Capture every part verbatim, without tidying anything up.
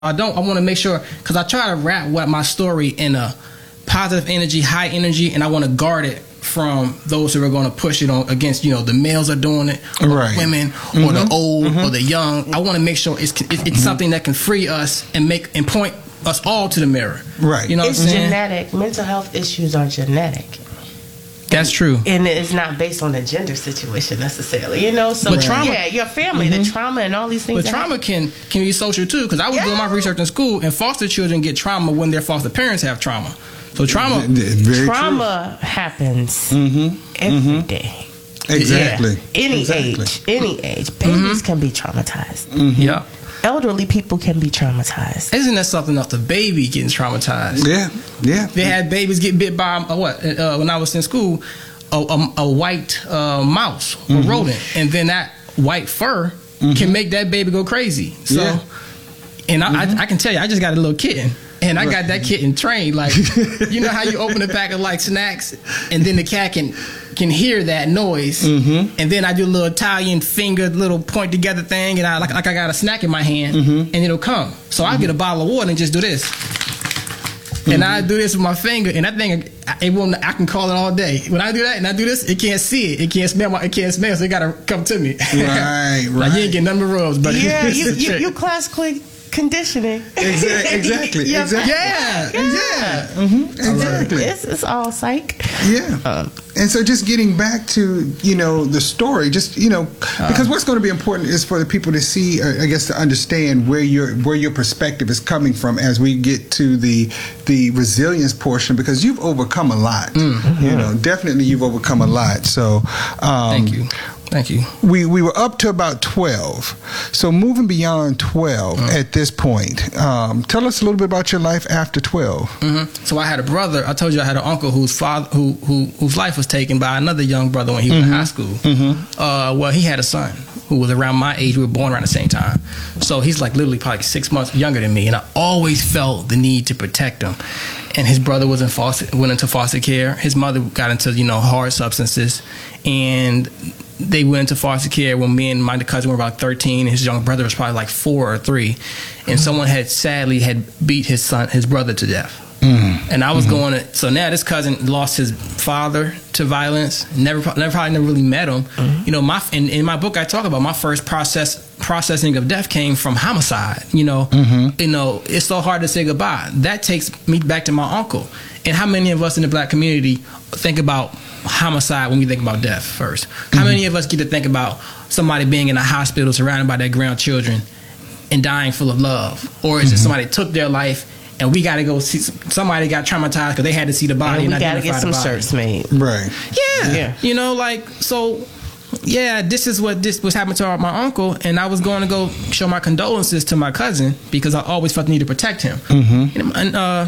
I don't. I want to make sure, because I try to wrap what my story in a positive energy, high energy, and I want to guard it from those who are going to push it on against, you know, the males are doing it, or right. the women, mm-hmm. or the old, mm-hmm. or the young. I want to make sure it's it's, it's mm-hmm. something that can free us and make and point us all to the mirror. Right. You know, it's what I'm genetic. Mental health issues are genetic. That's true. And it's not based on the gender situation necessarily, you know. So, but trauma, yeah, your family, mm-hmm. the trauma, and all these things. But trauma can can be social too, because I was yeah. doing my research in school, and foster children get trauma when their foster parents have trauma. So trauma, Very trauma true. happens mm-hmm. every mm-hmm. day. Exactly. Yeah. Any exactly. age, any age, babies mm-hmm. can be traumatized. Mm-hmm. Yeah. Elderly people can be traumatized. Isn't that something else? The baby getting traumatized. Yeah, yeah. They had babies get bit by uh, what? Uh, when I was in school, a, a, a white uh, mouse or mm-hmm. rodent, and then that white fur mm-hmm. can make that baby go crazy. So, yeah. and I, mm-hmm. I, I can tell you, I just got a little kitten. And I got that kitten trained, like, you know how you open a pack of like snacks, and then the cat can can hear that noise, mm-hmm. and then I do a little Italian finger, little point together thing, and I like like I got a snack in my hand, mm-hmm. and it'll come. So I mm-hmm. get a bottle of water and just do this, mm-hmm. and I do this with my finger, and that thing, it won't. I can call it all day. When I do that and I do this, it can't see it, it can't smell, my, it can't smell, so it gotta come to me. Right, right. Like, you ain't getting none but rubs, but yeah, you you, you classically. Conditioning. Exactly. Exactly. yeah. Exactly. Yeah. Yeah. yeah. Mm-hmm. Exactly. It's, it's all psych. Yeah. Um, and so just getting back to, you know, the story, just, you know, because what's going to be important is for the people to see, uh, I guess, to understand where your where your perspective is coming from as we get to the the resilience portion, because you've overcome a lot. Mm-hmm. You know, definitely you've overcome a lot. So um, thank you. Thank you. We we were up to about twelve. So moving beyond twelve mm-hmm. at this point, um, tell us a little bit about your life after twelve. Mm-hmm. So I had a brother. I told you I had an uncle whose father, who, who whose life was taken by another young brother when he was mm-hmm. in high school. Mm-hmm. Uh, well, he had a son who was around my age. We were born around the same time. So he's like literally probably six months younger than me, and I always felt the need to protect him. And his brother was in foster, went into foster care. His mother got into, you know, hard substances, and they went into foster care when me and my cousin were about thirteen. His young brother was probably like four or three, and someone had sadly had beat his son, his brother, to death. Mm-hmm. And I was mm-hmm. going to, so now this cousin lost his father to violence. Never, never probably never really met him. Mm-hmm. You know, my in, in my book I talk about my first process processing of death came from homicide. You know, mm-hmm. you know, it's so hard to say goodbye. That takes me back to my uncle. And how many of us in the black community think about homicide when we think about death first? Mm-hmm. How many of us get to think about somebody being in a hospital surrounded by their grandchildren and dying full of love? Or is mm-hmm. it somebody took their life and we got to go see, somebody got traumatized because they had to see the body and, and we got to get some body. shirts made. Right. Yeah. yeah. You know, like, so, yeah, this is what this was happening to our, my uncle, and I was going to go show my condolences to my cousin because I always felt the need to protect him. Mm-hmm. And, and uh,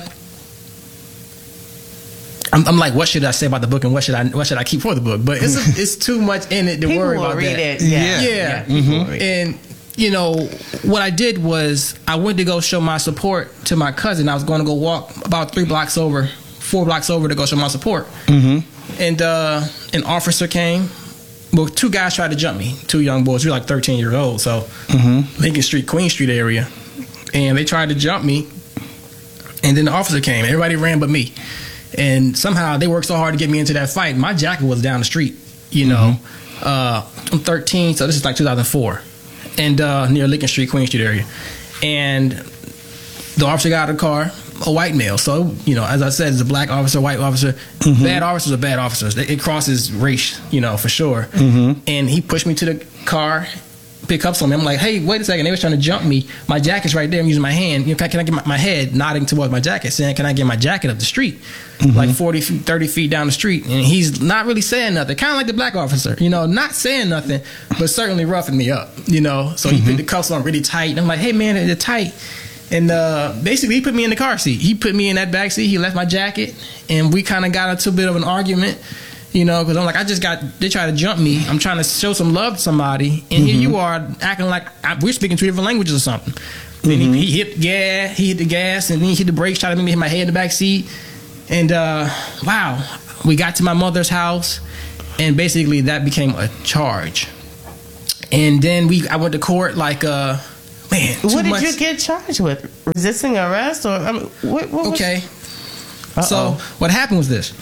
I'm, I'm like, what should I say about the book, and what should I what should I keep for the book? But it's a, it's too much in it to People worry will about read that. It. Yeah, yeah. yeah. Mm-hmm. And you know what I did was I went to go show my support to my cousin. I was going to go walk about three blocks over, four blocks over to go show my support. Mm-hmm. And uh, an officer came. Well, two guys tried to jump me. Two young boys. We were like thirteen years old. So mm-hmm. Lincoln Street, Queen Street area, and they tried to jump me. And then the officer came. Everybody ran but me. And somehow they worked so hard to get me into that fight. My jacket was down the street, you know. Mm-hmm. Uh, I'm thirteen, so this is like two thousand four. And uh, near Lincoln Street, Queen Street area. And the officer got out of the car, a white male. So, you know, as I said, it's a black officer, white officer. Mm-hmm. Bad officers are bad officers. It crosses race, you know, for sure. Mm-hmm. And he pushed me to the car, pick up something. I'm like, hey, wait a second. They was trying to jump me. My jacket's right there. I'm using my hand. You know, can, can I get my, my head nodding towards my jacket, saying, can I get my jacket up the street? Mm-hmm. Like forty, thirty feet down the street. And he's not really saying nothing. Kind of like the black officer, you know, not saying nothing, but certainly roughing me up, you know. So mm-hmm. he put the cuffs on really tight. And I'm like, hey, man, they're tight. And uh, basically, he put me in the car seat. He put me in that back seat. He left my jacket. And we kind of got into a bit of an argument. You know, because I'm like, I just got, they try to jump me. I'm trying to show some love to somebody. And mm-hmm. here you are acting like I, we're speaking two different languages or something. Mm-hmm. Then he, he hit yeah, he hit the gas, and then he hit the brakes, tried to make me hit my head in the back seat. And uh, wow, we got to my mother's house, and basically that became a charge. And then we, I went to court like, uh, man. Two What did months. you get charged with? Resisting arrest, or I mean, what? what was- Okay. Uh-oh. So what happened was this.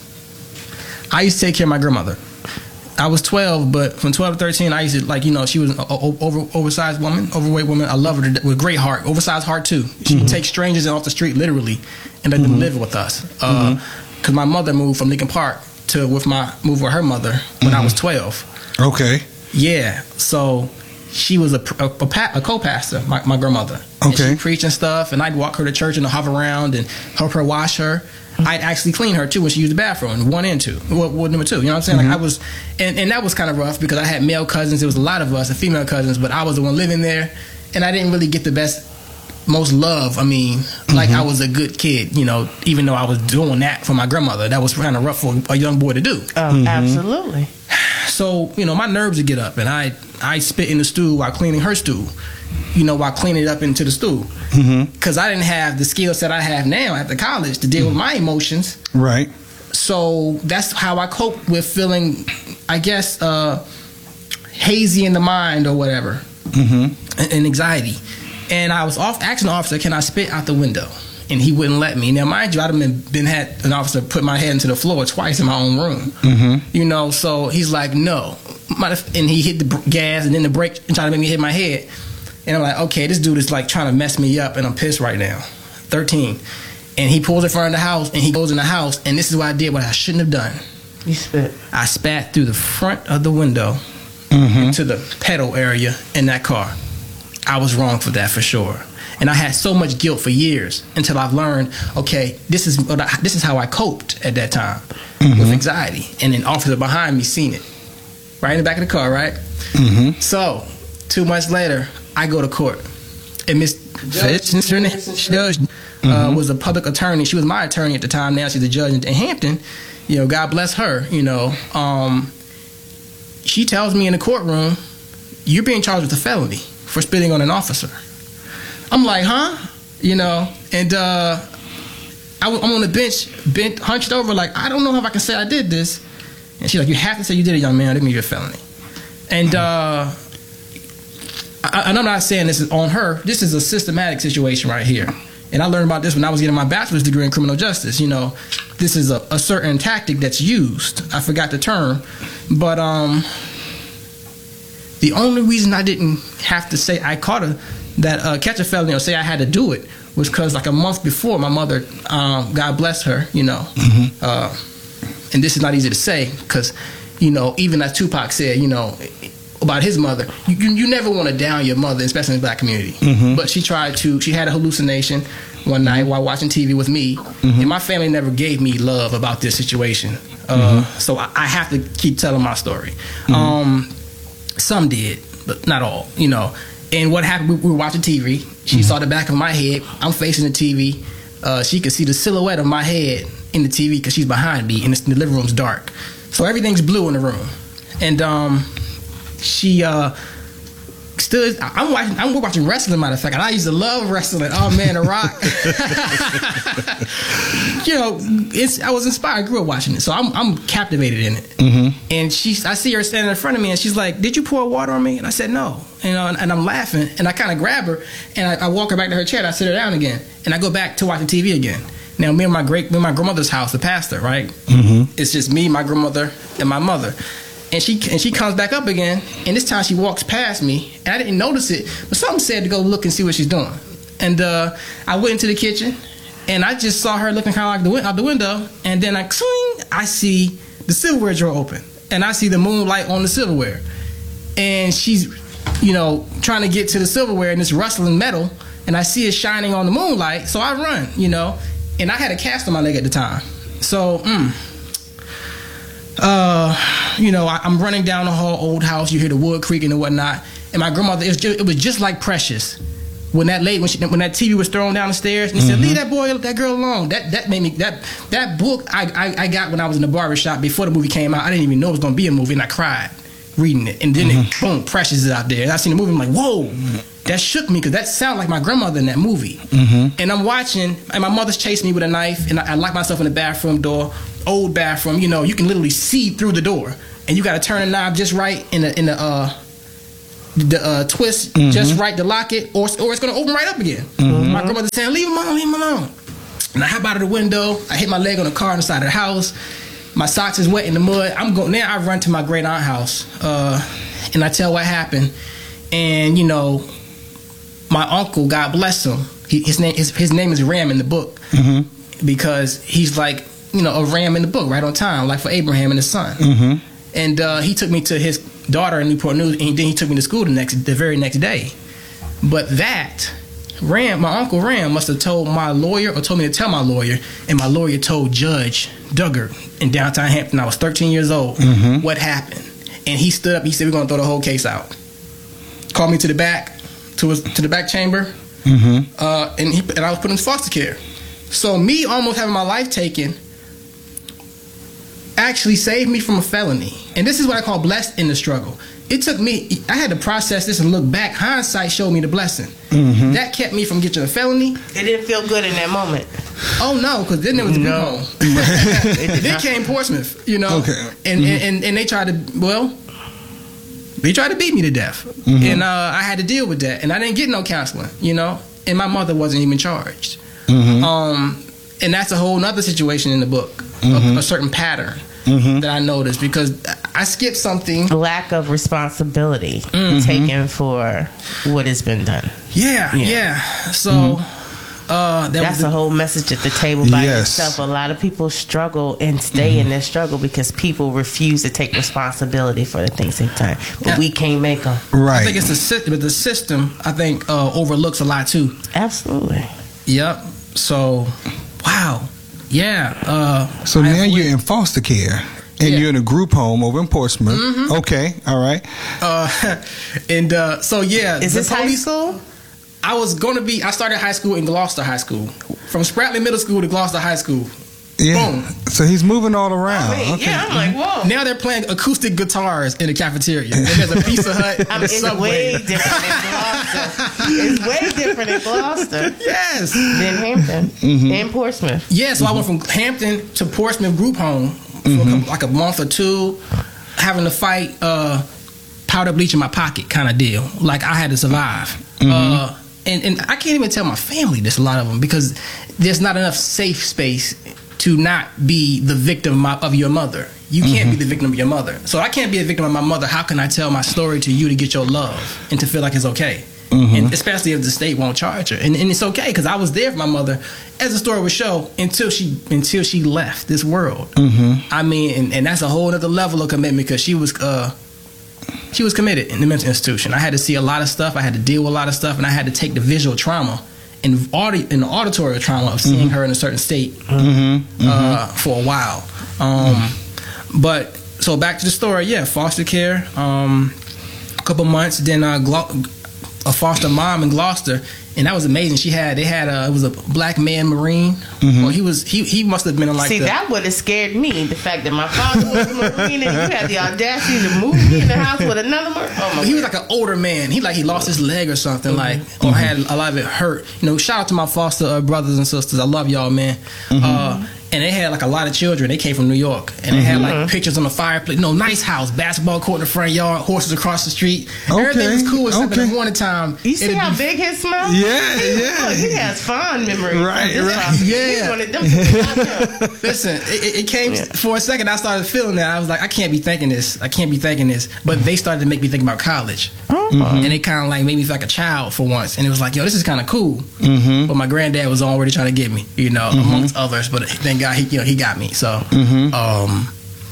I used to take care of my grandmother. I was twelve, but from twelve to thirteen, I used to, like, you know, she was an o- over oversized woman, overweight woman. I love her to, with great heart, oversized heart too. She would take strangers off the street, literally, and let them live with us. Because uh, my mother moved from Lincoln Park to with my move with her mother when I was twelve. Okay. Yeah, so she was a, a, a, pa- a co-pastor, my, my grandmother. And Okay. she preached and stuff, and I'd walk her to church and hover around and help her wash her. I'd actually clean her too when she used the bathroom, one and two, well, well, number two. You know what I'm saying? Like I was, and, and that was kind of rough because I had male cousins. There was a lot of us, and female cousins, but I was the one living there, and I didn't really get the best, most love. I mean, like I was a good kid, you know, even though I was doing that for my grandmother. That was kind of rough for a young boy to do. Um, Absolutely. So, you know, my nerves would get up, and I I spit in the stew while cleaning her stew, you know, while cleaning it up into the stew. Because I didn't have the skill set I have now after college to deal with my emotions. Right. So that's how I cope with feeling, I guess, uh, hazy in the mind or whatever, and, and anxiety. And I was off asking the officer, can I spit out the window? And he wouldn't let me. Now, mind you, I'd have been, been had an officer put my head into the floor twice in my own room. You know, so he's like, no. And he hit the br- gas and then the brake and tried to make me hit my head. And I'm like, okay, this dude is like trying to mess me up, and I'm pissed right now. thirteen. And he pulls in front of the house, and he goes in the house, and this is what I did, what I shouldn't have done. You spit. I spat through the front of the window into the pedal area in that car. I was wrong for that for sure. And I had so much guilt for years until I've learned, okay, this is what I, this is how I coped at that time with anxiety. And an officer behind me seen it, right in the back of the car, right? So two months later, I go to court, and Miss Judge uh, was a public attorney. She was my attorney at the time. Now she's a judge in Hampton. You know, God bless her. You know, um, she tells me in the courtroom, "You're being charged with a felony for spitting on an officer." I'm like, huh? You know, and uh, I w- I'm on the bench, bent, hunched over, like, I don't know if I can say I did this. And she's like, you have to say you did it, young man. It means you're a felony. And uh, I, and I'm not saying this is on her. This is a systematic situation right here. And I learned about this when I was getting my bachelor's degree in criminal justice. You know, this is a, a certain tactic that's used. I forgot the term. But um, the only reason I didn't have to say I caught a, that uh, catch a felony or say I had to do it was because like a month before, my mother, um, God bless her, you know, uh, and this is not easy to say because, you know, even as Tupac said, you know, about his mother, you, you, you never want to down your mother, especially in the black community. But she tried to, she had a hallucination one night while watching T V with me, and my family never gave me love about this situation. Uh, so I, I have to keep telling my story. Um, some did, but not all, you know. And what happened, we, we were watching T V. She saw the back of my head. I'm facing the T V. Uh, she could see the silhouette of my head in the T V because she's behind me, and it's, the living room's dark. So everything's blue in the room. And um, she uh, stood, I'm watching, I'm watching wrestling, matter of fact, and I used to love wrestling. Oh man, The Rock. You know, it's, I was inspired, I grew up watching it. So I'm, I'm captivated in it. Mm-hmm. And she, I see her standing in front of me, and she's like, did you pour water on me? And I said, no. You know, and, and I'm laughing, and I kind of grab her, and I, I walk her back to her chair, and I sit her down again, and I go back to watching T V again. Now, me and my great, me and my grandmother's house, the pastor, right? Mm-hmm. It's just me, my grandmother, and my mother. And she and she comes back up again, and this time she walks past me, and I didn't notice it, but something said to go look and see what she's doing. And uh, I went into the kitchen, and I just saw her looking kind of like the win- out the window, and then I swing, I see the silverware drawer open, and I see the moonlight on the silverware, and she's, you know, trying to get to the silverware, and it's rustling metal, and I see it shining on the moonlight, so I run, you know, and I had a cast on my leg at the time, so mm, uh, you know, I, I'm running down the whole old house. You hear the wood creaking and whatnot. And my grandmother, it was just, it was just like Precious when that lady, when, she, when that T V was thrown down the stairs, and he mm-hmm. said, "Leave that boy, that girl alone." That that made me that that book I, I I got when I was in the barbershop before the movie came out. I didn't even know it was gonna be a movie, and I cried reading it. And then mm-hmm. it, boom, Precious is out there. And I seen the movie. I'm like, whoa, that shook me because that sounded like my grandmother in that movie. Mm-hmm. And I'm watching, and my mother's chasing me with a knife, and I, I lock myself in the bathroom door. Old bathroom, you know, you can literally see through the door, and you got to turn the knob just right in the in the uh the uh, twist mm-hmm. just right to lock it, or or it's gonna open right up again. Mm-hmm. My grandmother saying, "Leave him alone, leave him alone." And I hop out of the window. I hit my leg on the car on the side of the house. My socks is wet in the mud. I'm going now. I run to my great aunt house, uh, and I tell what happened. And you know, my uncle, God bless him, he, his name his, his name is Ram in the book mm-hmm. because he's like, you know, a ram in the book, right on time, like for Abraham and his son. Mm-hmm. And uh, he took me to his daughter in Newport News, and then he took me to school the next, the very next day. But that Ram, my uncle Ram, must have told my lawyer, or told me to tell my lawyer, and my lawyer told Judge Duggar in downtown Hampton. I was thirteen years old. Mm-hmm. What happened? And he stood up. He said, "We're gonna throw the whole case out." Called me to the back, to his, to the back chamber, mm-hmm. uh, and he, and I was put in foster care. So me almost having my life taken actually saved me from a felony. And this is what I call blessed in the struggle. It took me, I had to process this and look back. Hindsight showed me the blessing. Mm-hmm. That kept me from getting a felony. It didn't feel good in that moment. Oh no, because then there was a no. group home. it then came Portsmouth, you know. Okay. And, mm-hmm. and, and and they tried to, well, they tried to beat me to death. Mm-hmm. And uh, I had to deal with that. And I didn't get no counseling, you know. And my mother wasn't even charged. Mm-hmm. Um, and that's a whole nother situation in the book, mm-hmm. a, a certain pattern. Mm-hmm. That I noticed because I skipped something. Lack of responsibility mm-hmm. taken for what has been done. Yeah, yeah. yeah. So mm-hmm. uh, that that's was a whole message at the table by yes. itself. A lot of people struggle and stay mm-hmm. in their struggle because people refuse to take responsibility for the things they've done. But yeah. we can't make them. Right. I think it's the system, but the system I think uh, overlooks a lot too. Absolutely. Yep. So, wow. Yeah. Uh, so now you're in foster care, and yeah. you're in a group home over in Portsmouth. Mm-hmm. Okay, all right. Uh, and uh, so yeah, is this high school? I was going to be. I started high school in Gloucester High School, from Spratley Middle School to Gloucester High School. Yeah. Boom. So he's moving all around. I mean, okay. Yeah, I'm like, whoa. Now they're playing acoustic guitars in the cafeteria. And there's a Pizza Hut. I mean, it's way different in Gloucester. It's way different in Gloucester. Yes. Than Hampton mm-hmm. and Portsmouth. Yeah, so mm-hmm. I went from Hampton to Portsmouth group home for mm-hmm. like a month or two, having to fight uh, powder bleach in my pocket kind of deal. Like I had to survive. Mm-hmm. Uh, and, and I can't even tell my family this, a lot of them, because there's not enough safe space to not be the victim of, my, of your mother. You can't mm-hmm. be the victim of your mother. So I can't be a victim of my mother. How can I tell my story to you to get your love and to feel like it's okay? Mm-hmm. And especially if the state won't charge her. And, and it's okay because I was there for my mother, as the story would show, until she until she left this world. Mm-hmm. I mean, and, and that's a whole other level of commitment because she was uh, she was committed in the mental institution. I had to see a lot of stuff. I had to deal with a lot of stuff, and I had to take the visual trauma and audi- and the auditory trauma of seeing mm-hmm. her in a certain state mm-hmm. Uh, mm-hmm. for a while. Um, mm-hmm. But so back to the story. Yeah, foster care. Um, a couple months, then uh, Glo- a foster mom in Gloucester, and that was amazing. She had they had a it was a black man Marine. Mm-hmm. Well, he was he he must have been in like see the, that would have scared me. The fact that my father was a Marine and you had the audacity to move me in the house with another Marine. Oh my he God. was like an older man. He like he lost his leg or something, mm-hmm. like or had a lot of it hurt. You know, shout out to my foster uh, brothers and sisters. I love y'all, man. Mm-hmm. Uh, and they had like a lot of children. They came from New York, and they mm-hmm. had like pictures on the fireplace. You know, nice house, basketball court in the front yard, horses across the street. Okay. Everything was cool except okay. in the morning time. You see how be, big his smell? Yeah, he, yeah. Look, he has fond memories. Right, right. Yeah. Them Listen, it, it came yeah. for a second. I started feeling that. I was like, I can't be thinking this. I can't be thinking this. But they started to make me think about college, mm-hmm. and it kind of like made me feel like a child for once. And it was like, yo, this is kind of cool. Mm-hmm. But my granddad was already trying to get me, you know, mm-hmm. amongst others. But thank God, he, you know, he got me. So, mm-hmm. um,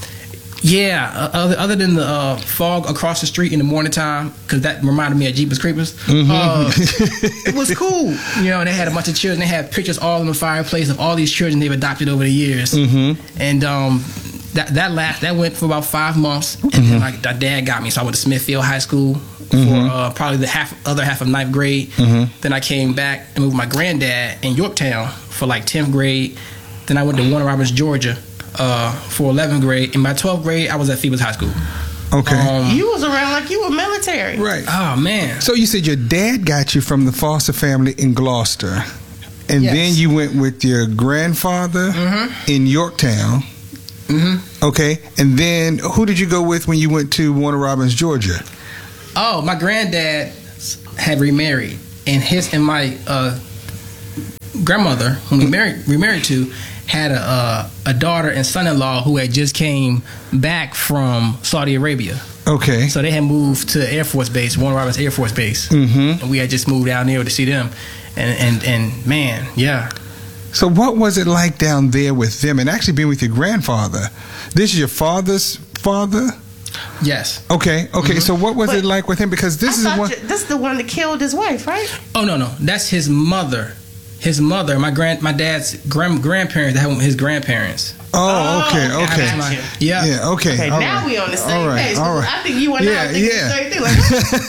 yeah. Uh, other, other than the uh, fog across the street in the morning time, because that reminded me of Jeepers Creepers. Mm-hmm. Uh, it was cool. You know, they had a bunch of children. They had pictures all in the fireplace of all these children they've adopted over the years. Mm-hmm. And um, that that last that went for about five months, and mm-hmm. then like, my dad got me. So I went to Smithfield High School mm-hmm. for uh, probably the half other half of ninth grade. Mm-hmm. Then I came back and moved with my granddad in Yorktown for like tenth grade. Then I went to Warner Robins, Georgia, uh, for eleventh grade. In my twelfth grade, I was at Phoebus High School. Okay. Um, you was around like you were military. Right. Oh, man. So you said your dad got you from the foster family in Gloucester. And yes. then you went with your grandfather mm-hmm. in Yorktown. Mm-hmm. Okay. And then who did you go with when you went to Warner Robins, Georgia? Oh, my granddad had remarried, and his and my uh, grandmother, whom we married, remarried to, had a uh, a daughter and son-in-law who had just came back from Saudi Arabia. Okay. So they had moved to Air Force Base, Warner Robins Air Force Base, mm-hmm. and we had just moved down there to see them. And and and man, yeah. So what was it like down there with them, and actually being with your grandfather? This is your father's father? Yes. Okay. Okay. Mm-hmm. So what was but it like with him? Because this I is what you, this is the one that killed his wife, right? Oh no, no, that's his mother. His mother, my grand, my dad's grand grandparents. That his grandparents. Oh, okay, oh, okay, my, yeah, yeah, okay. Okay, all now right. we on the same all right, page. All right. I think you and yeah, I are thinking yeah. the same thing. Like,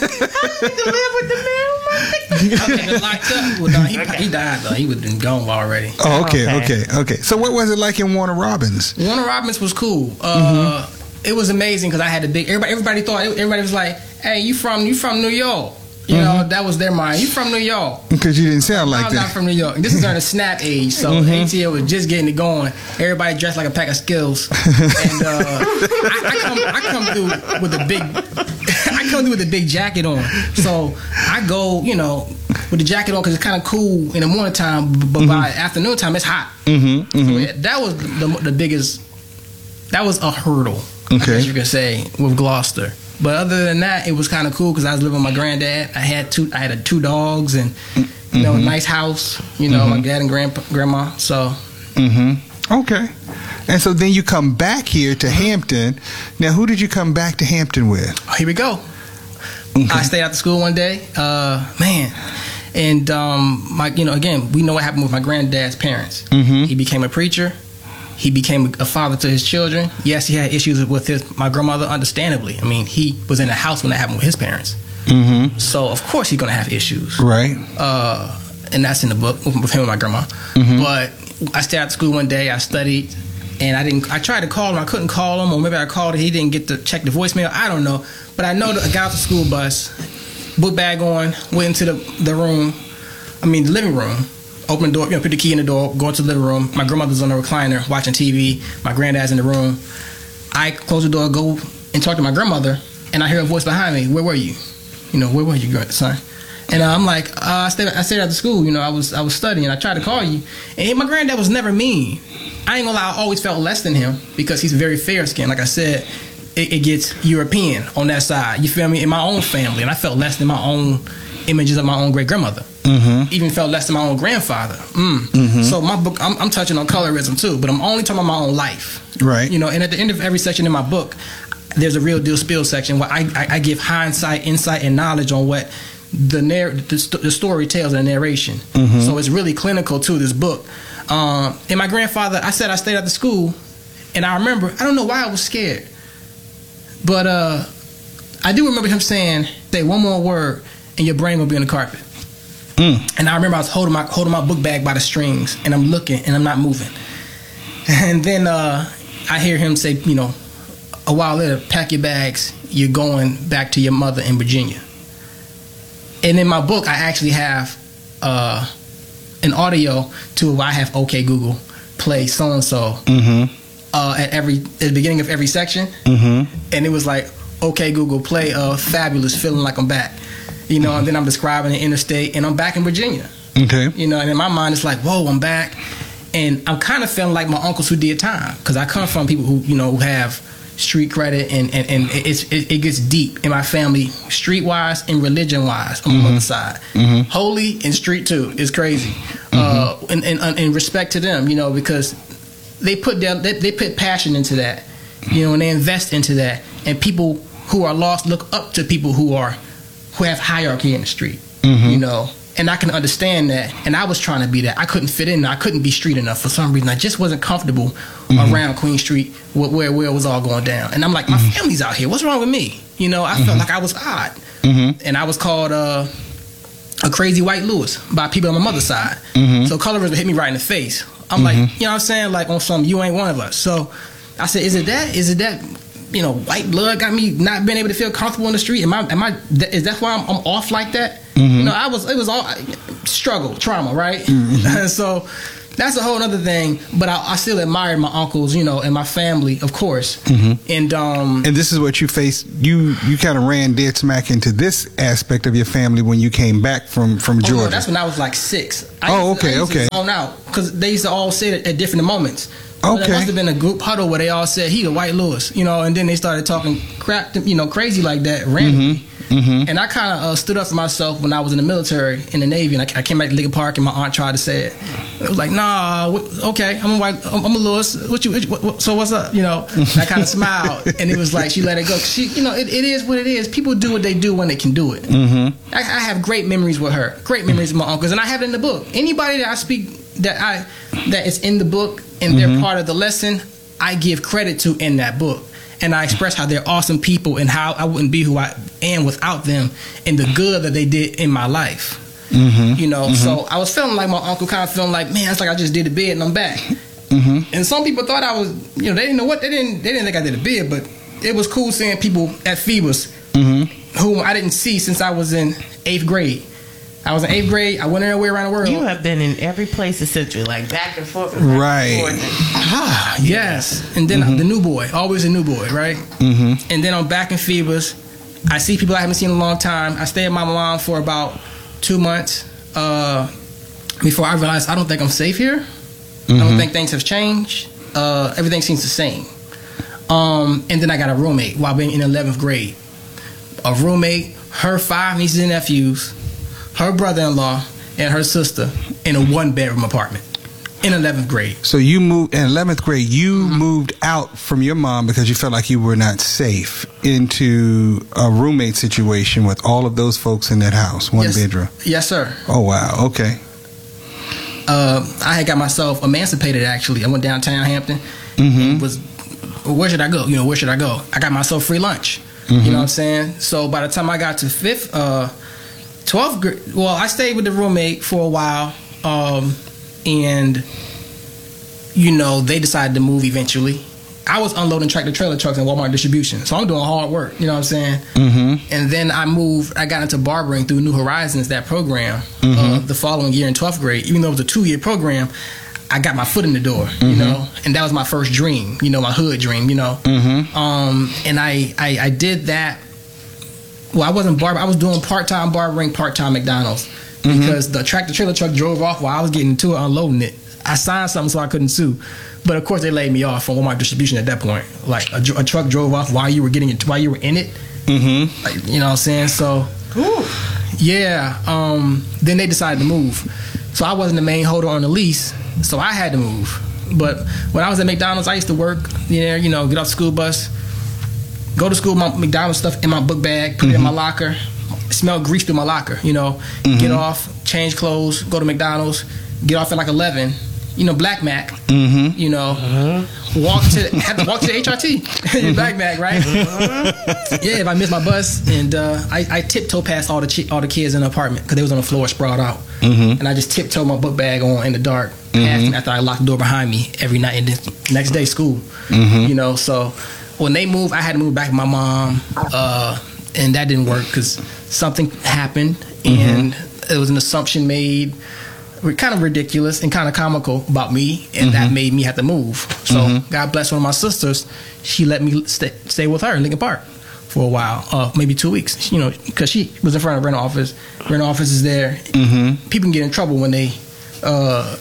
how did you live with the man? Okay, the locked up. Well, no, he, okay. he died though. He would have been gone already. Oh, okay, okay, okay, okay. So what was it like in Warner Robins? Warner Robins was cool. Uh, mm-hmm. It was amazing because I had a big. Everybody, everybody thought. Everybody was like, "Hey, you from you from New York?" You mm-hmm. know, that was their mind. You from New York? Because you didn't sound like I'm that. I'm not from New York. This is during the Snap age, so mm-hmm. A T L was just getting it going. Everybody dressed like a pack of Skittles, and uh, I, I come I come through with a big I come through with a big jacket on. So I go, you know, with the jacket on because it's kind of cool in the morning time, but mm-hmm. by afternoon time it's hot. Mm-hmm. Mm-hmm. So yeah, that was the, the biggest. That was a hurdle, okay. I guess you could say, with Gloucester. But other than that, it was kind of cool because I was living with my granddad. I had two, I had a, two dogs and you know, mm-hmm. a nice house. You know, mm-hmm. my dad and grandpa, grandma. So, mm-hmm. okay. And so then you come back here to Hampton. Now, who did you come back to Hampton with? Oh, here we go. Okay. I stayed out to school one day, uh, man, and um, my, you know, again, we know what happened with my granddad's parents. Mm-hmm. He became a preacher. He became a father to his children. Yes, he had issues with his my grandmother, understandably. I mean, he was in the house when that happened with his parents. Mm-hmm. So, of course, he's going to have issues. Right. Uh, and that's in the book with him and my grandma. Mm-hmm. But I stayed out of school one day. I studied, and I didn't. I tried to call him. I couldn't call him, or maybe I called and he didn't get to check the voicemail. I don't know. But I know that I got off the school bus, book bag on, went into the, the room, I mean, the living room. Open the door, you know, put the key in the door, go into the living room. My grandmother's on the recliner watching T V. My granddad's in the room. I close the door, go and talk to my grandmother, and I hear a voice behind me. Where were you? You know, where were you, son? And uh, I'm like, uh, I stayed. I stayed at the school. You know, I was I was studying. I tried to call you, and he, my granddad was never mean. I ain't gonna lie. I always felt less than him because he's very fair skinned. Like I said, it, it gets European on that side. You feel me? In my own family, and I felt less than my own images of my own great grandmother. Mm-hmm. Even felt less than my own grandfather. Mm. Mm-hmm. So my book, I'm, I'm touching on colorism too, but I'm only talking about my own life. Right. You know, and at the end of every section in my book, there's a real deal spill section where I, I, I give hindsight, insight, and knowledge on what the narr- the, st- the story tells in the narration. Mm-hmm. So it's really clinical to this book. Um, and my grandfather, I said I stayed at the school, and I remember, I don't know why I was scared, but uh, I do remember him saying, say one more word and your brain will be on the carpet. Mm. And I remember I was holding my holding my book bag by the strings, and I'm looking, and I'm not moving. And then uh, I hear him say, you know, a while later, pack your bags, you're going back to your mother in Virginia. And in my book, I actually have uh, an audio to where I have OK Google play so and so at every at the beginning of every section, mm-hmm. and it was like, OK Google play uh, Fabulous, feeling like I'm back. You know, and then I'm describing the interstate, and I'm back in Virginia. Okay. You know, and in my mind, it's like, whoa, I'm back. And I'm kind of feeling like my uncles who did time, because I come from people who, you know, who have street credit, and, and, and it's, it, it gets deep in my family, street-wise and religion-wise on mm-hmm. my mother's side. Mm-hmm. Holy and street, too, is crazy. Mm-hmm. Uh, and, and, and respect to them, you know, because they put their, they, they put passion into that, you know, and they invest into that. And people who are lost look up to people who are who have hierarchy in the street, mm-hmm. you know, and I can understand that. And I was trying to be that. I couldn't fit in. I couldn't be street enough for some reason. I just wasn't comfortable mm-hmm. around Queen Street where, where where it was all going down. And I'm like, my mm-hmm. family's out here. What's wrong with me? You know, I mm-hmm. felt like I was odd, mm-hmm. and I was called uh, a crazy white Lewis by people on my mother's side. Mm-hmm. So colorism hit me right in the face. I'm mm-hmm. like, you know what I'm saying? Like on some, you ain't one of us. So I said, is it that? Is it that? You know, white blood got me not being able to feel comfortable in the street. Am I? Am I? Is that why I'm, I'm off like that? Mm-hmm. You know, I was. It was all struggle, trauma, right? Mm-hmm. So, that's a whole other thing. But I, I still admired my uncles, you know, and my family, of course. Mm-hmm. And um, and this is what you faced. You you kind of ran dead smack into this aspect of your family when you came back from from Georgia. Oh, no, that's when I was like six. I oh, used to, okay, I used okay. To zone out because they used to all say it at different moments. Okay. There must have been a group huddle where they all said he the White Lewis, you know, and then they started talking crap, you know, crazy like that randomly. Mm-hmm. Mm-hmm. And I kind of uh, stood up for myself when I was in the military, in the Navy, and I, I came back to Lincoln Park, and my aunt tried to say it. It was like, nah, wh- okay, I'm a white, I'm, I'm a Lewis. What you? What, what, so what's up? You know, and I kind of smiled, and it was like she let it go. She, you know, it, it is what it is. People do what they do when they can do it. Mm-hmm. I, I have great memories with her, great memories with my uncles, and I have it in the book. Anybody that I speak that I that is in the book and they're mm-hmm. part of the lesson, I give credit to in that book. And I express how they're awesome people and how I wouldn't be who I am without them and the good that they did in my life. Mm-hmm. You know, mm-hmm. so I was feeling like my uncle, kind of feeling like, man, it's like I just did a bid and I'm back. Mm-hmm. And some people thought I was, you know, they didn't know what, they didn't they didn't think I did a bid, but it was cool seeing people at Phoebus mm-hmm. who I didn't see since I was in eighth grade. I was in eighth grade. I went everywhere around the world. You have been in every place essentially, like back and forth. And back right. And forth. Ah, yes. And then mm-hmm. the new boy, always a new boy, right? Mm-hmm. And then I'm back in Phoebus. I see people I haven't seen in a long time. I stay at my mom for about two months uh, before I realized I don't think I'm safe here. Mm-hmm. I don't think things have changed. Uh, everything seems the same. Um, and then I got a roommate while being in eleventh grade. A roommate, her five nieces and nephews, her brother-in-law, and her sister in a one-bedroom apartment in eleventh grade. So you moved in eleventh grade. You mm-hmm. moved out from your mom because you felt like you were not safe into a roommate situation with all of those folks in that house, one yes. bedroom. Yes, sir. Oh wow. Okay. Uh, I had got myself emancipated. Actually, I went downtown Hampton. Mm-hmm. And was where should I go? You know, where should I go? I got myself free lunch. Mm-hmm. You know what I'm saying? So by the time I got to fifth. Uh, twelfth grade, well, I stayed with the roommate for a while, um, and, you know, they decided to move eventually. I was unloading tractor-trailer trucks in Walmart distribution, so I'm doing hard work, you know what I'm saying? Mm-hmm. And then I moved, I got into barbering through New Horizons, that program, mm-hmm. uh, the following year in twelfth grade. Even though it was a two-year program, I got my foot in the door, mm-hmm. you know? And that was my first dream, you know, my hood dream, you know? Mm-hmm. Um, and I, I, I did that. Well, I wasn't barbering. I was doing part-time barbering, part-time McDonald's mm-hmm. because the tractor-trailer truck drove off while I was getting to it, unloading it. I signed something so I couldn't sue. But, of course, they laid me off from Walmart distribution at that point. Like, a, a truck drove off while you were getting it, while you were in it. Mm-hmm. Like, you know what I'm saying? So, Ooh. yeah. Um, then they decided to move. So I wasn't the main holder on the lease, so I had to move. But when I was at McDonald's, I used to work there, you know, get off the school bus, go to school, my McDonald's stuff in my book bag, put mm-hmm. it in my locker, smell grease through my locker, you know, mm-hmm. get off, change clothes, go to McDonald's, get off at like eleven, you know, Black Mac, mm-hmm. you know, mm-hmm. walk to have to walk to the H R T, mm-hmm. Black Mac, right? Mm-hmm. Yeah, if I miss my bus, and uh, I, I tiptoe past all the chi- all the kids in the apartment because they was on the floor sprawled out, mm-hmm. and I just tiptoe my book bag on in the dark mm-hmm. after I locked the door behind me every night, and then next day school, mm-hmm. you know, so. When they moved, I had to move back with my mom, uh, and that didn't work because something happened, and mm-hmm. it was an assumption made, kind of ridiculous and kind of comical about me, and mm-hmm. that made me have to move. So mm-hmm. God bless one of my sisters, she let me stay, stay with her in Lincoln Park for a while, uh, maybe two weeks, you know, because she was in front of the rental office. Rental office is there. Mm-hmm. People can get in trouble when they, uh,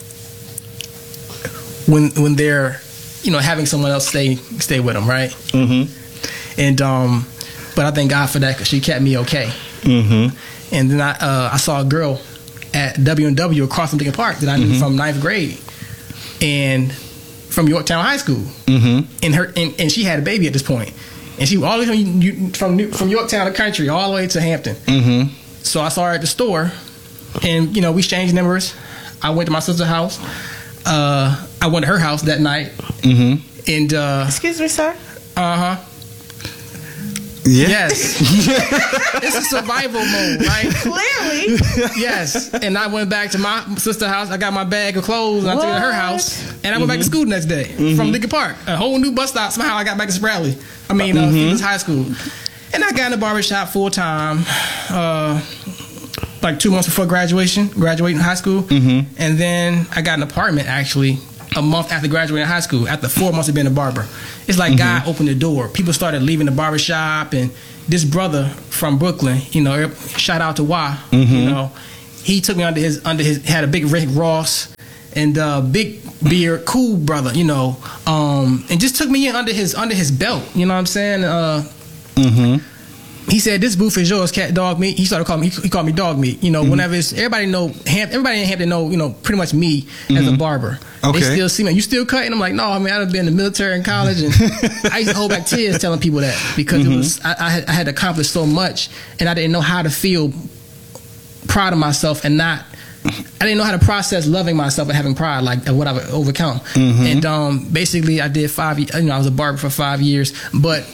when when they're, you know, having someone else stay stay with them, right? Mm-hmm. And um, but I thank God for that because she kept me okay. Mm-hmm. And then I uh, I saw a girl at W and W across from Lincoln Park that I knew mm-hmm. from ninth grade, and from Yorktown High School. Mm-hmm. And her and, and she had a baby at this point, and she was all the way from from from Yorktown, the country, all the way to Hampton. Mm-hmm. So I saw her at the store, and you know we exchanged numbers. I went to my sister's house. Uh, I went to her house that night, mm-hmm. and uh, excuse me, sir. Uh huh. Yeah. Yes. It's a survival mode, right? Clearly. Yes. And I went back to my sister's house. I got my bag of clothes, and I took it to her house, and I went mm-hmm. back to school the next day mm-hmm. from Lincoln Park. A whole new bus stop. Somehow I got back to Spradley. I mean, uh, mm-hmm. Phoenix High School, and I got in the barbershop full time. Uh, like two months before graduation, graduating high school, mm-hmm. and then I got an apartment actually a month after graduating high school. After four months of being a barber, it's like mm-hmm. God opened the door. People started leaving the barber shop, and this brother from Brooklyn, you know, shout out to Y, mm-hmm. you know, he took me under his under his had a big Rick Ross and uh, big beard, cool brother, you know, um, and just took me in under his under his belt. You know what I'm saying? Uh, mm-hmm. He said, "This booth is yours, cat dog meat." He started calling me. He, he called me dog meat. You know, mm-hmm. whenever it's, everybody know, Ham, everybody in Hampton know, you know, pretty much me mm-hmm. as a barber. Okay. They still see me. You still cutting? I'm like, no, I mean, I've been in the military and college, and I used to hold back tears telling people that because mm-hmm. it was I, I, had, I had accomplished so much, and I didn't know how to feel proud of myself and not. I didn't know how to process loving myself and having pride, like what I've overcome. Mm-hmm. And um, basically, I did five. You know, I was a barber for five years, but.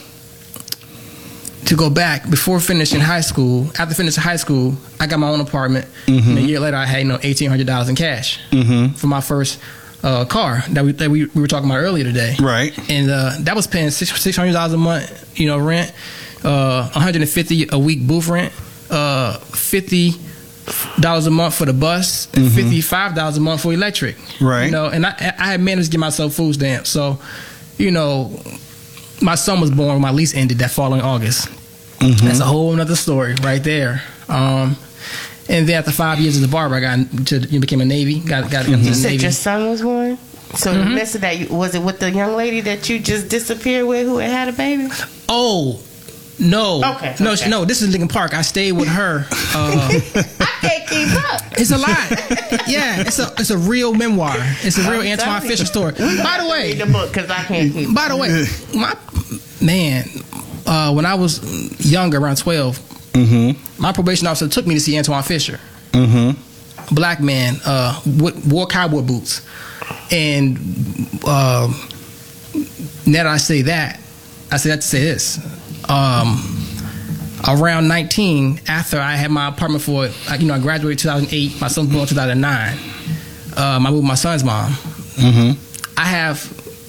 To go back, before finishing high school, after finishing high school, I got my own apartment. Mm-hmm. And a year later, I had, you know, eighteen hundred dollars in cash mm-hmm. for my first uh, car that we that we, we were talking about earlier today. Right. And uh, that was paying six hundred dollars a month, you know, rent, uh, one hundred fifty dollars a week booth rent, uh, fifty dollars a month for the bus, and mm-hmm. fifty-five dollars a month for electric. Right. You know, and I, I had managed to get myself food stamps. So, you know, my son was born when my lease ended that following August. Mm-hmm. That's a whole nother story right there. Um, and then after five years as a barber, I got into, you know, became a Navy. Got got mm-hmm. into You the said Navy. Your son was born. So mm-hmm. in the midst of that, was it with the young lady that you just disappeared with, who had had a baby? Oh. No, okay, no, okay. no. This is Lincoln Park. I stayed with her. Uh, I can't keep up. It's a lot. Yeah, it's a it's a real memoir. It's a real I'm Antoine Fisher story. By the way, read the book because I can't keep. By the way, my man, uh, when I was younger, around twelve, mm-hmm. my probation officer took me to see Antoine Fisher. Mm-hmm. Black man, uh, wore cowboy boots, and uh, now that I say that, I say that to say this. Um, around nineteen, after I had my apartment for, you know, I graduated two thousand eight, my son was born in two thousand nine, um, I moved with my son's mom. Mm-hmm. I have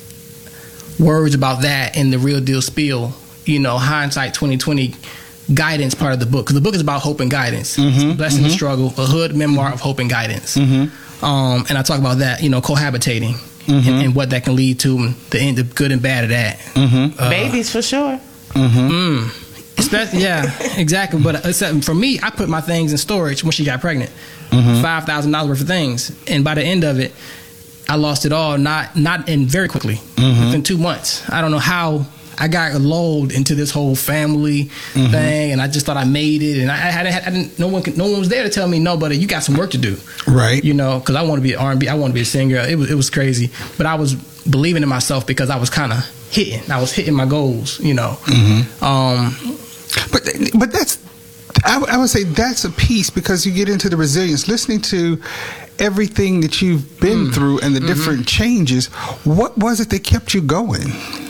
words about that in the Real Deal Spiel, you know, hindsight twenty twenty guidance part of the book, because the book is about hope and guidance. Mm-hmm. It's Blessing mm-hmm. and Struggle, a hood memoir of hope and guidance. Mm-hmm. Um, and I talk about that, you know, cohabitating mm-hmm. and, and what that can lead to, and the end, the good and bad of that. Mm-hmm. Uh, Babies for sure. Mm-hmm. Mm. Especially, yeah, exactly. But except for me, I put my things in storage when she got pregnant. Mm-hmm. Five thousand dollars worth of things, and by the end of it, I lost it all. Not not in very quickly, mm-hmm. within two months. I don't know how I got lulled into this whole family mm-hmm. thing, and I just thought I made it. And I, I, had, I didn't. No one, could, no one was there to tell me no, buddy. You got some work to do, right? You know, because I want to be an R and B. I want to be a singer. It was it was crazy, but I was believing in myself because I was kind of hitting. I was hitting my goals, you know. Mm-hmm. Um, but but that's I, I would say that's a piece, because you get into the resilience, listening to everything that you've been mm. through and the mm-hmm. different changes. What was it that kept you going?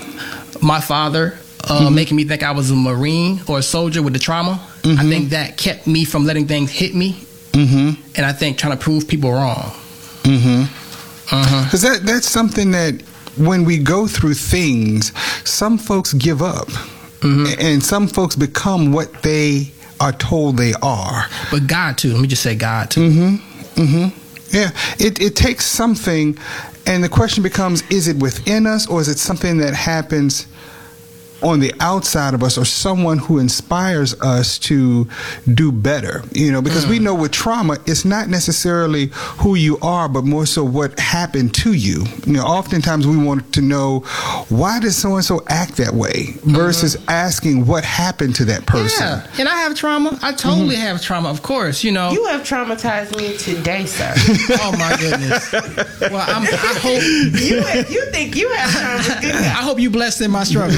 My father uh, mm-hmm. making me think I was a Marine or a soldier with the trauma. Mm-hmm. I think that kept me from letting things hit me, mm-hmm. and I think trying to prove people wrong. Mm-hmm. Uh-huh. Because that that's something that, when we go through things, some folks give up, mm-hmm. and some folks become what they are told they are. But God too. Let me just say God too. Mm-hmm. Mm-hmm. Yeah. It it takes something, and the question becomes: is it within us, or is it something that happens on the outside of us, or someone who inspires us to do better? You know, because mm. we know with trauma, it's not necessarily who you are, but more so what happened to you. You know, oftentimes we want to know, why does so-and-so act that way, versus mm-hmm. asking what happened to that person. Yeah, and I have trauma. I totally mm-hmm. have trauma, of course, you know. You have traumatized me today, sir. Oh, my goodness. Well, I'm, I hope... You, you think you have trauma, good guy. I hope you blessed in my struggle.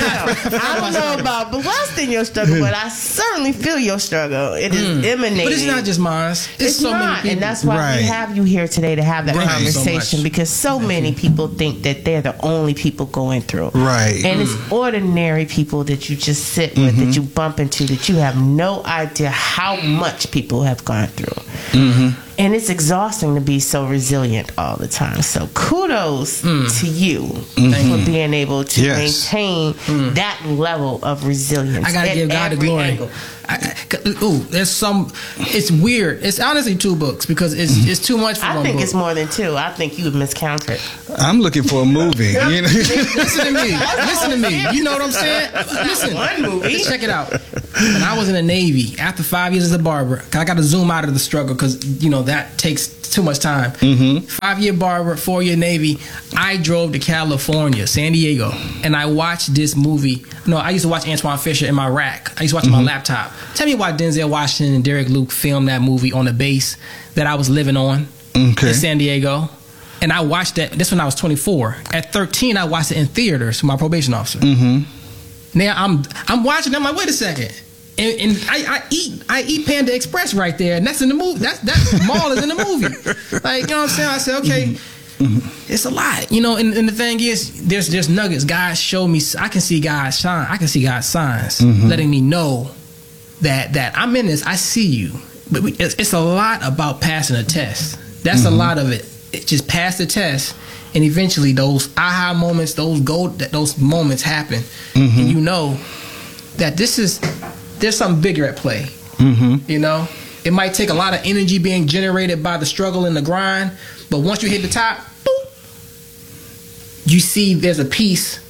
I don't know about blessed in your struggle, but I certainly feel your struggle. It is mm. emanating. But it's not just mine. It's, it's so not, many people. And that's why right. we have you here today, to have that right. conversation, so because so many people think that they're the only people going through. Right. And mm. it's ordinary people that you just sit with, mm-hmm. that you bump into, that you have no idea how much people have gone through. Mm-hmm. And it's exhausting to be so resilient all the time. So kudos mm. to you mm-hmm. for being able to yes. maintain mm. that level of resilience. I gotta give God the glory. Angle. I, I, ooh, there's some. It's weird. It's honestly two books because it's it's too much for I one think book. it's more than two. I think you miscounted. I'm looking for a movie. You know? Listen to me. Listen to me. You know what I'm saying? Listen. One movie. Check it out. When I was in the Navy, after five years as a barber, I got to zoom out of the struggle because you know that takes too much time. Mm-hmm. Five year barber, four year Navy. I drove to California, San Diego, and I watched this movie. No, I used to watch Antoine Fisher in my rack. I used to watch mm-hmm. it on my laptop. Tell me why Denzel Washington and Derek Luke filmed that movie on the base that I was living on okay. in San Diego. And I watched that. This when I was twenty-four. At thirteen, I watched it in theaters with my probation officer. Mm-hmm. Now I'm I'm watching. I'm like, wait a second. And, and I, I eat I eat Panda Express right there, and that's in the movie. That's that mall is in the movie. Like, you know what I'm saying? I said, okay, mm-hmm. it's a lot, you know. And, and the thing is, there's there's nuggets. God showed me. I can see God's sign. I can see God's signs mm-hmm. letting me know that that I'm in this. I see you. But we, it's, it's a lot about passing a test. That's mm-hmm. a lot of it. It just pass the test, and eventually those aha moments, those gold, that those moments happen, mm-hmm. and you know that this is. There's something bigger at play. Mm-hmm. You know, it might take a lot of energy being generated by the struggle and the grind, but once you hit the top, boop, you see there's a piece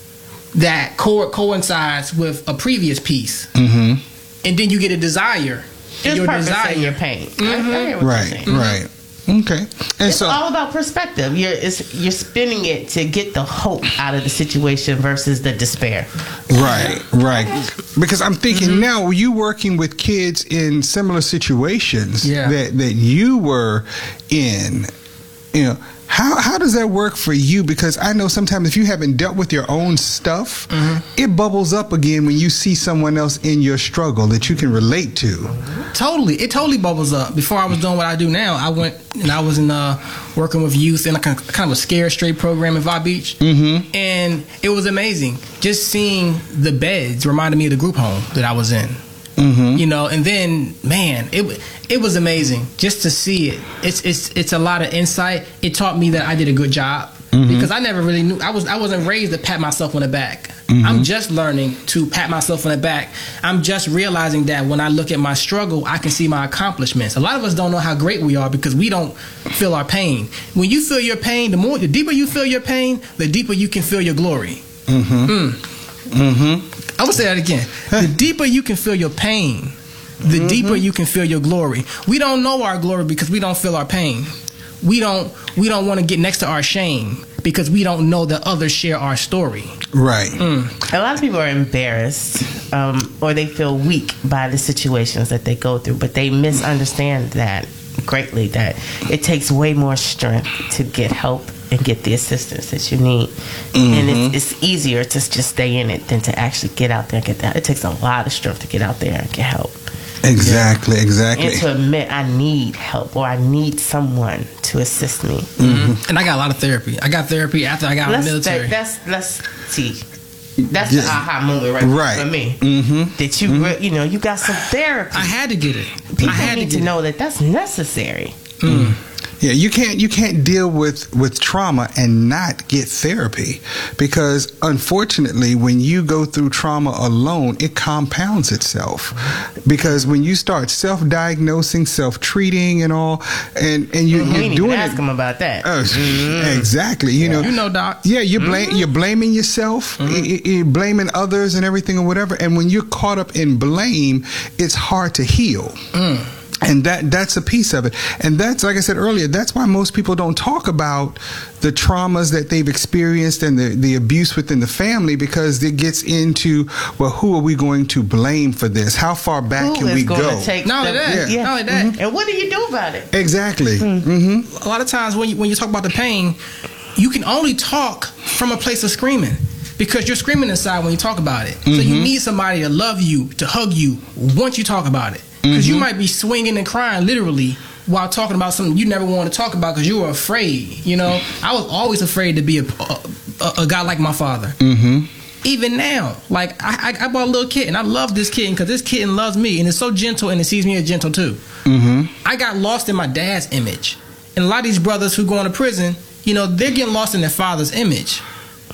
that co- coincides with a previous piece, mm-hmm. and then you get a desire. There's your purpose desire, in your pain. Mm-hmm. Right, mm-hmm. right. Okay, and it's so all about perspective. You're it's, you're spinning it to get the hope out of the situation versus the despair. Right, right. Because I'm thinking mm-hmm. now, you working with kids in similar situations yeah. that that you were in, you know. How how does that work for you? Because I know sometimes if you haven't dealt with your own stuff, mm-hmm. it bubbles up again when you see someone else in your struggle that you can relate to. Totally, it totally bubbles up. Before I was doing what I do now, I went and I was in uh, working with youth in a kind of a Scared Straight program in Vibe Beach, mm-hmm. and it was amazing. Just seeing the beds reminded me of the group home that I was in. Mm-hmm. You know, and then man, it it was amazing just to see it. It's it's it's a lot of insight. It taught me that I did a good job mm-hmm. because I never really knew. I was I wasn't raised to pat myself on the back. Mm-hmm. I'm just learning to pat myself on the back. I'm just realizing that when I look at my struggle, I can see my accomplishments. A lot of us don't know how great we are because we don't feel our pain. When you feel your pain, the more the deeper you feel your pain, the deeper you can feel your glory. Mm-hmm. Mm. Mm-hmm. I'm gonna say that again. The deeper you can feel your pain, the mm-hmm. deeper you can feel your glory. We don't know our glory because we don't feel our pain. We don't we don't want to get next to our shame because we don't know that others share our story. Right. Mm. A lot of people are embarrassed um, or they feel weak by the situations that they go through, but they misunderstand that greatly, that it takes way more strength to get help and get the assistance that you need. Mm-hmm. And it's, it's easier to just stay in it than to actually get out there and get that. It takes a lot of strength to get out there and get help. Exactly, yeah. exactly. And to admit I need help or I need someone to assist me. Mm-hmm. And I got a lot of therapy. I got therapy after I got out of the military. That, that's, that's, see, that's yeah. the aha moment right, right. for me. Mm-hmm. That you, mm-hmm. you know, you got some therapy. I had to get it. People I had need to, to know that that's necessary. Mm. Yeah, you can't you can't deal with, with trauma and not get therapy, because unfortunately when you go through trauma alone, it compounds itself. Because when you start self-diagnosing, self-treating and all, and, and you, mm-hmm. you're you doing ask it, them about that. Uh, mm-hmm. Exactly. You yeah. know, you know, Doc. Yeah, you're blame mm-hmm. you're blaming yourself, mm-hmm. you, you're blaming others and everything or whatever. And when you're caught up in blame, it's hard to heal. Mm. And that that's a piece of it. And that's, like I said earlier, that's why most people don't talk about the traumas that they've experienced and the, the abuse within the family, because it gets into, well, who are we going to blame for this? How far back who can we go? Take not only that, yeah. yeah. not only that. Mm-hmm. And what do you do about it? Exactly. Mm-hmm. Mm-hmm. A lot of times when you, when you talk about the pain, you can only talk from a place of screaming, because you're screaming inside when you talk about it. Mm-hmm. So you need somebody to love you, to hug you once you talk about it. Because mm-hmm. you might be swinging and crying literally while talking about something you never wanted to talk about because you were afraid. You know, I was always afraid to be a, a, a guy like my father. Mm-hmm. Even now, like I, I, I bought a little kitten. I love this kitten because this kitten loves me and it's so gentle, and it sees me as gentle too. Mm-hmm. I got lost in my dad's image, and a lot of these brothers who go into prison, you know, they're getting lost in their father's image.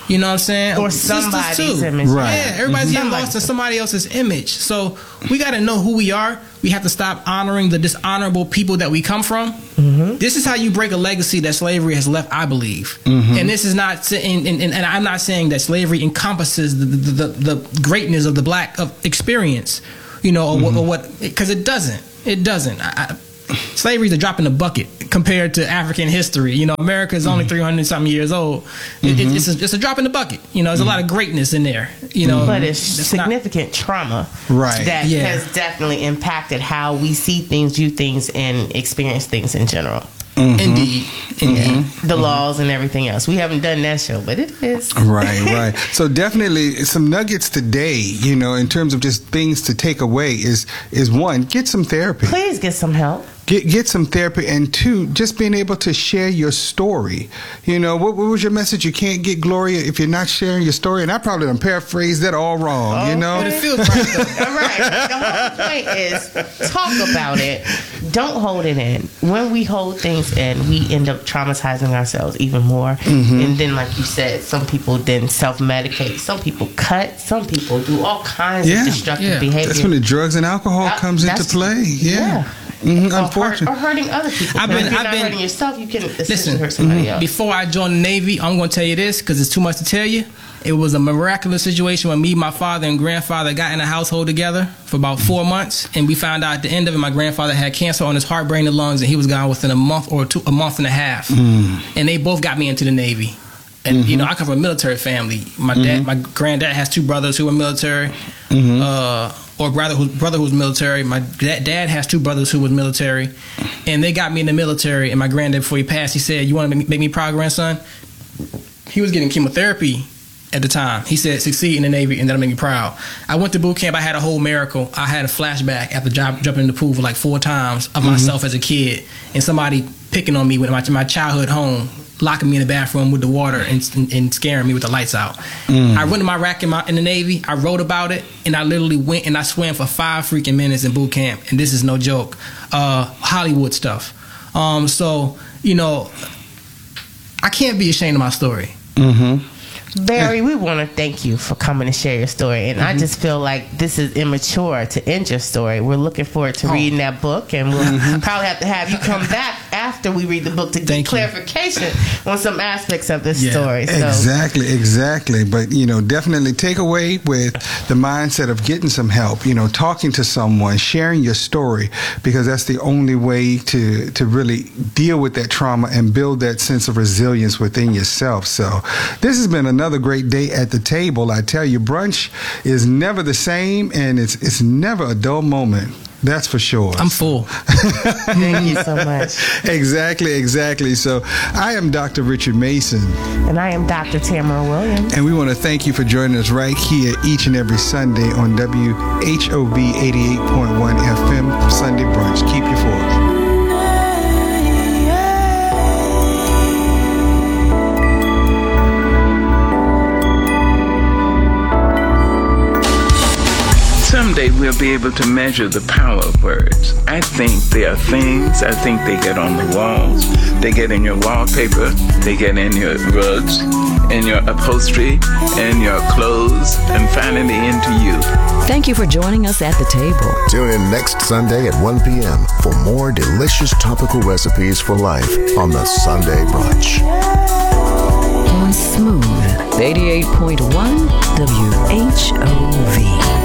You know what I'm saying? Or Sisters somebody's too. image. Right. Yeah, everybody's Mm-hmm. getting lost in somebody else's image. So we got to know who we are. We have to stop honoring the dishonorable people that we come from. Mm-hmm. This is how you break a legacy that slavery has left, I believe. Mm-hmm. And this is not, and, and, and I'm not saying that slavery encompasses the the, the, the greatness of the black of experience, you know, or, mm-hmm. or what, because it doesn't. It doesn't. I, I, Slavery is a drop in the bucket compared to African history. You know, America is only mm-hmm. three hundred something years old. It, mm-hmm. it's, a, it's a drop in the bucket. You know, there's mm-hmm. a lot of greatness in there. You know, but it's significant not, trauma right. that yeah. has definitely impacted how we see things, view things, and experience things in general. Mm-hmm. Indeed, indeed. Mm-hmm. The mm-hmm. laws and everything else. We haven't done that show, but it is. Right, right. So definitely some nuggets today, you know, in terms of just things to take away is is one, get some therapy. Please get some help. Get get some therapy, and two, just being able to share your story. You know, what, what was your message? You can't get glory if you're not sharing your story. And I probably done paraphrased that all wrong. Okay. You know, but it feels right though. All right. The whole point is talk about it. Don't hold it in. When we hold things in, we end up traumatizing ourselves even more. Mm-hmm. And then, like you said, some people then self-medicate. Some people cut. Some people do all kinds yeah. of destructive yeah. behavior. That's when the drugs and alcohol uh, comes into play. Yeah. yeah. Mm-hmm. Or, Unfortunately, hurt, or hurting other people. I've been, if you're I've not been, hurting yourself, you can listen, hurt somebody mm-hmm. else. Before I joined the Navy, I'm going to tell you this because it's too much to tell you. It was a miraculous situation when me, my father, and grandfather got in a household together for about four months, and we found out at the end of it, my grandfather had cancer on his heart, brain, and lungs, and he was gone within a month or two, a month and a half. Mm. And they both got me into the Navy. And mm-hmm. you know, I come from a military family. My mm-hmm. dad, my granddad has two brothers who were military. Mm-hmm. Uh, or brother who brother who was military. My dad has two brothers who was military, and they got me in the military. And my granddad, before he passed, he said, "You want to make me, make me proud, grandson?" He was getting chemotherapy at the time. He said, "Succeed in the Navy, and that'll make me proud." I went to boot camp. I had a whole miracle. I had a flashback after job, jumping in the pool for like four times of mm-hmm. myself as a kid, and somebody picking on me with my, my childhood home, locking me in the bathroom with the water and, and, and scaring me with the lights out. Mm. I rented my rack in, my, in the Navy. I wrote about it, and I literally went and I swam for five freaking minutes in boot camp, and this is no joke. Uh, Hollywood stuff. Um, so, you know, I can't be ashamed of my story. Mm-hmm. Barry, we want to thank you for coming to share your story. And mm-hmm. I just feel like this is immature to end your story. We're looking forward to oh. reading that book, and we'll mm-hmm. probably have to have you come back after we read the book to thank get clarification you. on some aspects of this yeah. story. So. Exactly, exactly. But, you know, definitely take away with the mindset of getting some help, you know, talking to someone, sharing your story, because that's the only way to, to really deal with that trauma and build that sense of resilience within yourself. So this has been another Another great day at the table. I tell you, brunch is never the same, and it's it's never a dull moment. That's for sure. I'm full. Thank you so much. Exactly, exactly. So I am Doctor Richard Mason. And I am Doctor Tamara Williams. And we want to thank you for joining us right here each and every Sunday on W H O V eighty-eight point one F M, Sunday Brunch. Keep your force. Someday we'll be able to measure the power of words. I think they are things. I think they get on the walls. They get in your wallpaper. They get in your rugs, in your upholstery, in your clothes, and finally into you. Thank you for joining us at the table. Tune in next Sunday at one p.m. for more delicious topical recipes for life on the Sunday Brunch. On Smooth eighty-eight point one W H O V.